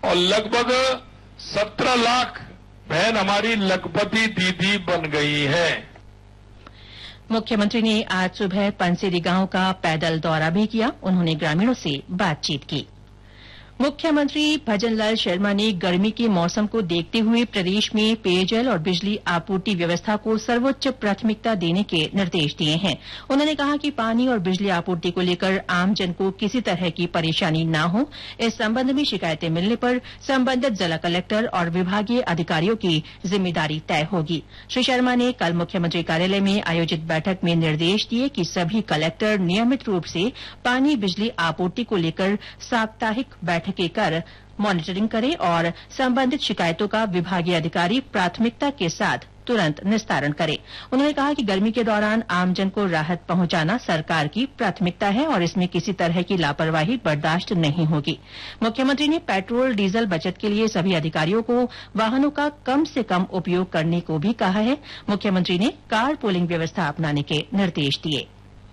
और लगभग 17 लाख बहन हमारी लखपति दीदी बन गई है। मुख्यमंत्री ने आज सुबह पंसेरी गांव का पैदल दौरा भी किया। उन्होंने ग्रामीणों से बातचीत की। मुख्यमंत्री भजनलाल शर्मा ने गर्मी के मौसम को देखते हुए प्रदेश में पेयजल और बिजली आपूर्ति व्यवस्था को सर्वोच्च प्राथमिकता देने के निर्देश दिए हैं। उन्होंने कहा कि पानी और बिजली आपूर्ति को लेकर आमजन को किसी तरह की परेशानी न हो, इस संबंध में शिकायतें मिलने पर संबंधित जिला कलेक्टर और विभागीय अधिकारियों की जिम्मेदारी तय होगी। श्री शर्मा ने कल मुख्यमंत्री कार्यालय में आयोजित बैठक में निर्देश दिए कि सभी कलेक्टर नियमित रूप से पानी बिजली आपूर्ति को लेकर साप्ताहिक बैठकें कर मॉनिटरिंग करें और संबंधित शिकायतों का विभागीय अधिकारी प्राथमिकता के साथ तुरंत निस्तारण करें। उन्होंने कहा कि गर्मी के दौरान आमजन को राहत पहुंचाना सरकार की प्राथमिकता है और इसमें किसी तरह की लापरवाही बर्दाश्त नहीं होगी। मुख्यमंत्री ने पेट्रोल डीजल बचत के लिए सभी अधिकारियों को वाहनों का कम से कम उपयोग करने को भी कहा है। मुख्यमंत्री ने कार पूलिंग व्यवस्था अपनाने के निर्देश दिए।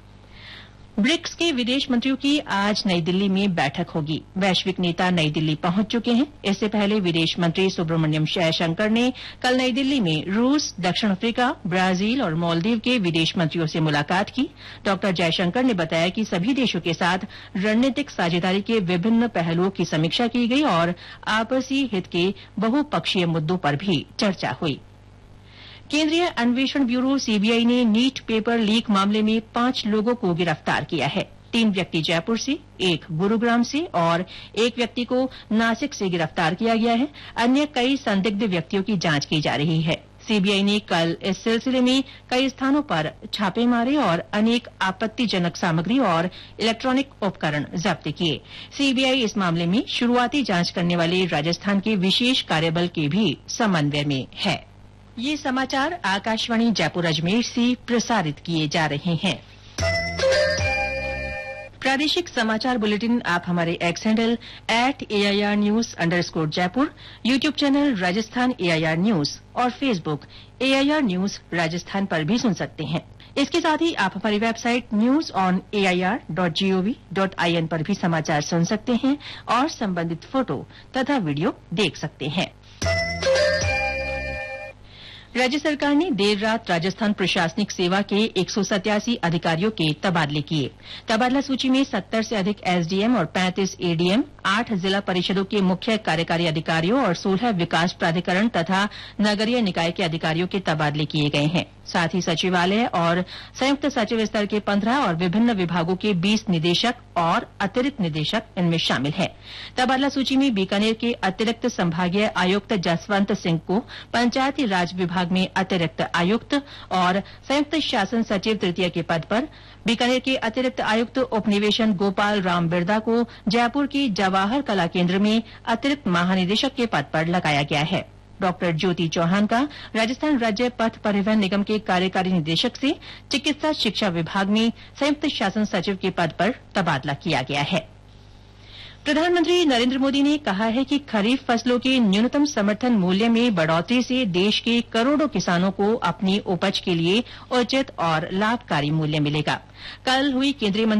ब्रिक्स के विदेश मंत्रियों की आज नई दिल्ली में बैठक होगी। वैश्विक नेता नई दिल्ली पहुंच चुके हैं। इससे पहले विदेश मंत्री सुब्रमण्यम जयशंकर ने कल नई दिल्ली में रूस, दक्षिण अफ्रीका, ब्राजील और मालदीव के विदेश मंत्रियों से मुलाकात की। डॉ जयशंकर ने बताया कि सभी देशों के साथ रणनीतिक साझेदारी के विभिन्न पहलुओं की समीक्षा की गई और आपसी हित के बहुपक्षीय मुद्दों पर भी चर्चा हुई। केंद्रीय अन्वेषण ब्यूरो सीबीआई ने नीट पेपर लीक मामले में 5 लोगों को गिरफ्तार किया है। 3 व्यक्ति जयपुर से, 1 गुरुग्राम से और 1 व्यक्ति को नासिक से गिरफ्तार किया गया है। अन्य कई संदिग्ध व्यक्तियों की जांच की जा रही है। सीबीआई ने कल इस सिलसिले में कई स्थानों पर छापे मारे और अनेक आपत्तिजनक सामग्री और इलेक्ट्रॉनिक उपकरण जब्त किए। सीबीआई इस मामले में शुरुआती जांच करने वाले राजस्थान के विशेष कार्यबल के भी समन्वय में है। ये समाचार आकाशवाणी जयपुर अजमेर से प्रसारित किए जा रहे हैं। प्रादेशिक समाचार बुलेटिन आप हमारे x handle @AIR News_जयपुर, YouTube channel Rajasthan AIR News और फेसबुक AIR News राजस्थान पर भी सुन सकते हैं। इसके साथ ही आप हमारी वेबसाइट newsonair.gov.in पर भी समाचार सुन सकते हैं और संबंधित फोटो तथा वीडियो देख सकते हैं। राज्य सरकार ने देर रात राजस्थान प्रशासनिक सेवा के 187 अधिकारियों के तबादले किए। तबादला सूची में 70 से अधिक एसडीएम और 35 एडीएम, 8 जिला परिषदों के मुख्य कार्यकारी अधिकारियों और 16 विकास प्राधिकरण तथा नगरीय निकाय के अधिकारियों के तबादले किए गए हैं। साथ ही सचिवालय और संयुक्त सचिव स्तर के 15 और विभिन्न विभागों के 20 निदेशक और अतिरिक्त निदेशक इनमें शामिल हैं। तबादला सूची में बीकानेर के अतिरिक्त संभागीय आयुक्त जसवंत सिंह को पंचायती राज विभाग में अतिरिक्त आयुक्त और संयुक्त शासन सचिव तृतीय के पद पर, बीकानेर के अतिरिक्त आयुक्त उपनिवेशन गोपाल राम बिरदा को जयपुर के जवाहर कला केंद्र में अतिरिक्त महानिदेशक के पद पर लगाया गया है। डॉ ज्योति चौहान का राजस्थान राज्य पथ परिवहन निगम के कार्यकारी निदेशक से चिकित्सा शिक्षा विभाग में संयुक्त शासन सचिव के पद पर तबादला किया गया है। प्रधानमंत्री नरेंद्र मोदी ने कहा है कि खरीफ फसलों के न्यूनतम समर्थन मूल्य में बढ़ोतरी से देश के करोड़ों किसानों को अपनी उपज के लिए उचित और लाभकारी मूल्य मिलेगा। कल हुई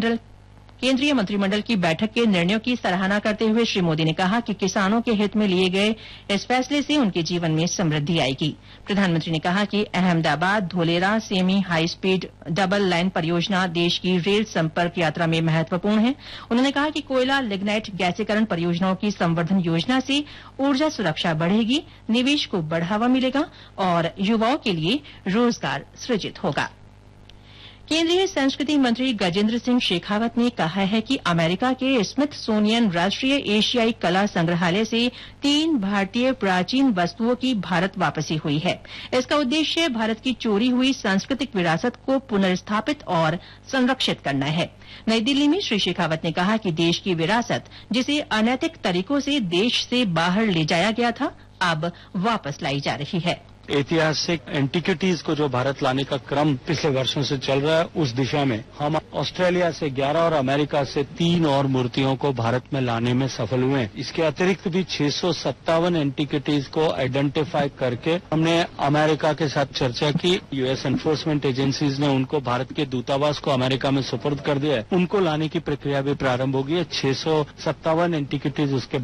केंद्रीय मंत्रिमंडल की बैठक के निर्णयों की सराहना करते हुए श्री मोदी ने कहा कि किसानों के हित में लिए गए इस फैसले से उनके जीवन में समृद्धि आएगी। प्रधानमंत्री ने कहा कि Ahmedabad Dholera semi high speed double line परियोजना देश की रेल संपर्क यात्रा में महत्वपूर्ण है। उन्होंने कहा कि कोयला लिग्नाइट गैसीकरण परियोजनाओं की संवर्धन योजना से ऊर्जा सुरक्षा बढ़ेगी, निवेश को बढ़ावा मिलेगा और युवाओं के लिए रोजगार सृजित होगा। केंद्रीय संस्कृति मंत्री गजेंद्र सिंह शेखावत ने कहा है कि अमेरिका के स्मिथसोनियन राष्ट्रीय एशियाई कला संग्रहालय से 3 भारतीय प्राचीन वस्तुओं की भारत वापसी हुई है। इसका उद्देश्य भारत की चोरी हुई सांस्कृतिक विरासत को पुनर्स्थापित और संरक्षित करना है। नई दिल्ली में श्री शेखावत ने कहा कि देश की विरासत, जिसे अनैतिक तरीकों से देश से बाहर ले जाया गया था, अब वापस लाई जा रही है। ऐतिहासिक एंटिक्विटीज को जो भारत लाने का क्रम पिछले वर्षों से चल रहा है, उस दिशा में हम ऑस्ट्रेलिया से 11 और अमेरिका से 3 और मूर्तियों को भारत में लाने में सफल हुए हैं। इसके अतिरिक्त भी 657 एंटिक्विटीज को आइडेंटिफाई करके हमने अमेरिका के साथ चर्चा की। यूएस एनफोर्समेंट एजेंसीज ने उनको भारत के दूतावास को अमेरिका में सुपुर्द कर दिया है। उनको लाने की प्रक्रिया भी प्रारंभ होगी। 657 एंटिक्विटीज उसके